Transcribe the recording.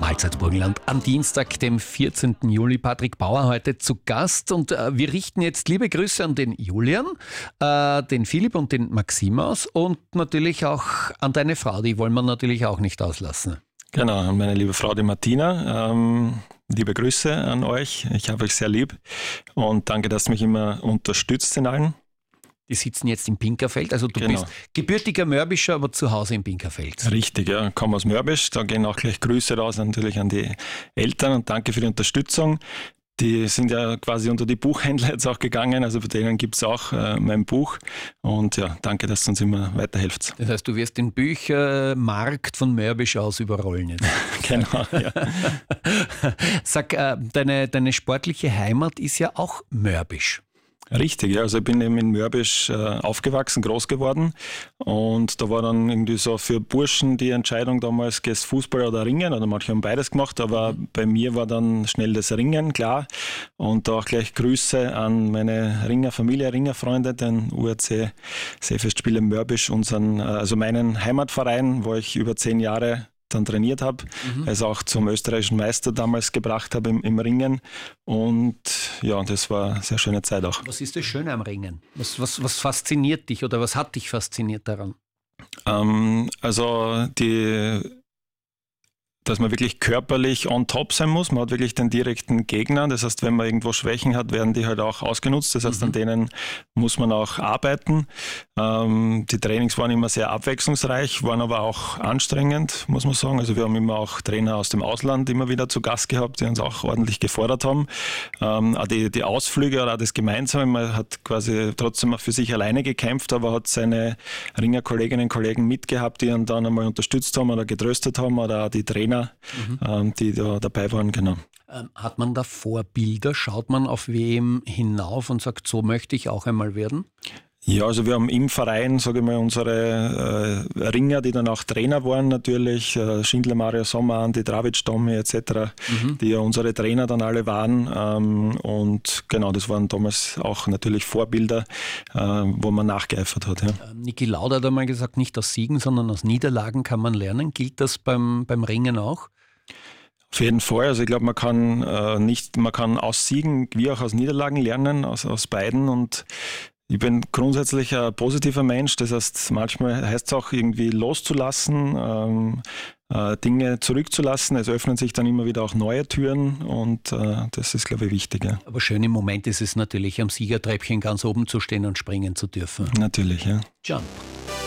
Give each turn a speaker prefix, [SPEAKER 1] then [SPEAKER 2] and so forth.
[SPEAKER 1] Allzeitburgenland am Dienstag, dem 14. Juli. Patrick Bauer heute zu Gast und wir richten jetzt liebe Grüße an den Julian, den Philipp und den Maxim aus und natürlich auch an deine Frau, die wollen wir natürlich auch nicht auslassen.
[SPEAKER 2] Genau, an meine liebe Frau, die Martina. Liebe Grüße an euch, ich habe euch sehr lieb und danke, dass ihr mich immer unterstützt in allen.
[SPEAKER 1] Die sitzen jetzt im Pinkerfeld, also du bist gebürtiger Mörbischer, aber zu Hause im Pinkerfeld.
[SPEAKER 2] Richtig, ja, ich komme aus Mörbisch, da gehen auch gleich Grüße raus natürlich an die Eltern und danke für die Unterstützung. Die sind ja quasi unter die Buchhändler jetzt auch gegangen, also bei denen gibt es auch mein Buch und ja, danke, dass du uns immer weiterhelft.
[SPEAKER 1] Das heißt, du wirst den Büchermarkt von Mörbisch aus überrollen jetzt.
[SPEAKER 2] Genau, ja.
[SPEAKER 1] Sag, deine sportliche Heimat ist ja auch Mörbisch.
[SPEAKER 2] Richtig, ja. Also ich bin eben in Mörbisch aufgewachsen, groß geworden und da war dann irgendwie so für Burschen die Entscheidung damals, gehst Fußball oder Ringen, oder manche haben beides gemacht, aber bei mir war dann schnell das Ringen, klar. Und da auch gleich Grüße an meine Ringerfamilie, Ringerfreunde, den URC Seefestspiele Mörbisch, also meinen Heimatverein, wo ich über 10 Jahre dann trainiert habe, also auch zum österreichischen Meister damals gebracht habe im Ringen und ja, das war eine sehr schöne Zeit auch.
[SPEAKER 1] Was ist das Schöne am Ringen? Was fasziniert dich oder was hat dich fasziniert daran?
[SPEAKER 2] Also dass man wirklich körperlich on top sein muss. Man hat wirklich den direkten Gegner. Das heißt, wenn man irgendwo Schwächen hat, werden die halt auch ausgenutzt. Das heißt, an denen muss man auch arbeiten. Die Trainings waren immer sehr abwechslungsreich, waren aber auch anstrengend, muss man sagen. Also wir haben immer auch Trainer aus dem Ausland immer wieder zu Gast gehabt, die uns auch ordentlich gefordert haben. Auch die Ausflüge oder auch das Gemeinsame, man hat quasi trotzdem auch für sich alleine gekämpft, aber hat seine Ringerkolleginnen und Kollegen mitgehabt, die ihn dann einmal unterstützt haben oder getröstet haben, oder auch die Trainer, die da dabei waren, genau.
[SPEAKER 1] Hat man da Vorbilder? Schaut man auf wem hinauf und sagt, so möchte ich auch einmal werden?
[SPEAKER 2] Ja, also wir haben im Verein, sage ich mal, unsere Ringer, die dann auch Trainer waren natürlich, Schindler, Mario Sommer, Andi Dravic, Tommy etc., die ja unsere Trainer dann alle waren und genau, das waren damals auch natürlich Vorbilder, wo man nachgeeifert hat. Ja.
[SPEAKER 1] Niki Lauda hat einmal gesagt, nicht aus Siegen, sondern aus Niederlagen kann man lernen. Gilt das beim Ringen auch?
[SPEAKER 2] Auf jeden Fall. Also ich glaube, man kann aus Siegen wie auch aus Niederlagen lernen, aus beiden, und ich bin grundsätzlich ein positiver Mensch, das heißt, manchmal heißt es auch irgendwie loszulassen, Dinge zurückzulassen. Es öffnen sich dann immer wieder auch neue Türen und das ist, glaube ich, wichtig. Ja.
[SPEAKER 1] Aber schön im Moment ist es natürlich, am Siegertreppchen ganz oben zu stehen und springen zu dürfen.
[SPEAKER 2] Natürlich, ja.
[SPEAKER 1] Jump.